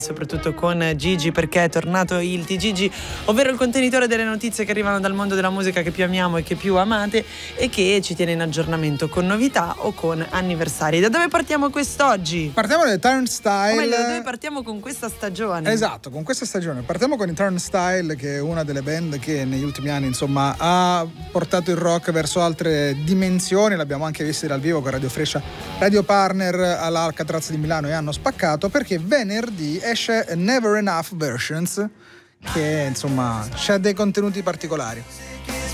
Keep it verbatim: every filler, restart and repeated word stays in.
soprattutto con Gigi, perché è tornato il T G G, ovvero il contenitore delle notizie che arrivano dal mondo della musica che più amiamo e che più amate e che ci tiene in aggiornamento con novità o con anniversari. Da dove partiamo quest'oggi? Partiamo dai Turnstile. O meglio, da dove partiamo con questa stagione? Esatto, con questa stagione. Partiamo con i Turnstile, che è una delle band che negli ultimi anni, insomma, ha portato il rock verso altre dimensioni. L'abbiamo anche visto dal vivo con Radio Frescia, Radio Partner all'Alcatraz di Milano, e hanno spaccato perché venerdì esce Never Enough Versions, che insomma c'ha dei contenuti particolari.